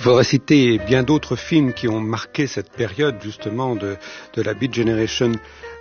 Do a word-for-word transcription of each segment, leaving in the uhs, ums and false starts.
Il faudrait citer bien d'autres films qui ont marqué cette période justement de, de la Beat Generation,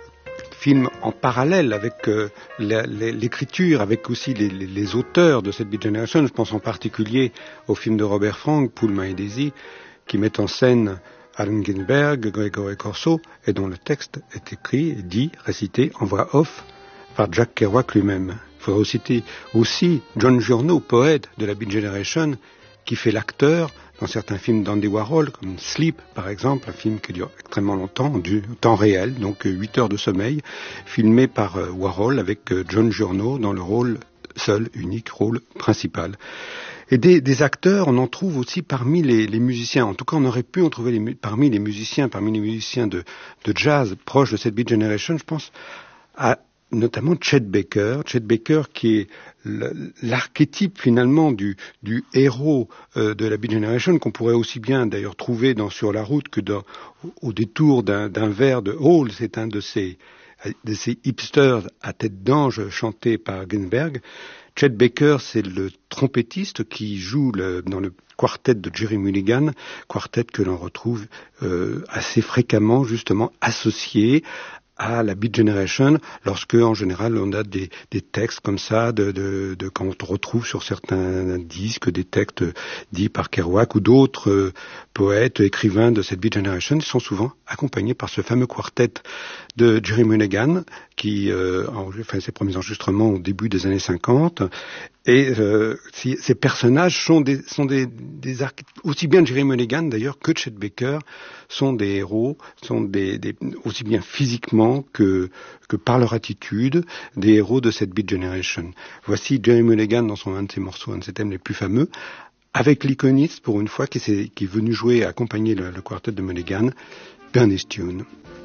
films en parallèle avec euh, la, l'écriture, avec aussi les, les, les auteurs de cette Beat Generation. Je pense en particulier au film de Robert Frank, Pullman et Daisy, qui met en scène Allen Ginsberg, Gregory Corso, et dont le texte est écrit, dit, récité en voix off par Jack Kerouac lui-même. Il faudrait citer aussi John Giorno, poète de la Beat Generation, qui fait l'acteur dans certains films d'Andy Warhol, comme Sleep par exemple, un film qui dure extrêmement longtemps, du temps réel, donc huit heures de sommeil, filmé par Warhol avec John Giorno dans le rôle seul, unique rôle principal. Et des, des acteurs, on en trouve aussi parmi les, les musiciens. En tout cas, on aurait pu en trouver les, parmi les musiciens, parmi les musiciens de, de jazz proches de cette Beat Generation. Je pense à notamment Chet Baker, Chet Baker qui est l'archétype finalement du, du héros euh, de la Beat Generation, qu'on pourrait aussi bien d'ailleurs trouver dans Sur la route que dans, au, au détour d'un, d'un vers de Hall. C'est un de ces, de ces hipsters à tête d'ange chanté par Ginsberg. Chet Baker, c'est le trompettiste qui joue le, dans le quartet de Jerry Mulligan, quartet que l'on retrouve euh, assez fréquemment justement associé à la Beat Generation, lorsque en général on a des, des textes comme ça, de, de, de quand on retrouve sur certains disques des textes dits par Kerouac ou d'autres euh, poètes, écrivains de cette Beat Generation, ils sont souvent accompagnés par ce fameux quartet de Jerry Mulligan qui euh, a fait ses premiers enregistrements au début des années cinquante. Et euh, si, ces personnages sont des, sont des, des aussi bien Jerry Mulligan d'ailleurs que Chet Baker sont des héros, sont des, des aussi bien physiquement que que par leur attitude, des héros de cette Beat Generation. Voici Jerry Mulligan dans son un de ses morceaux, un de ses thèmes les plus fameux, avec l'iconiste pour une fois qui, qui est venu jouer et accompagner le, le quartet de Mulligan, Bernie's Tune.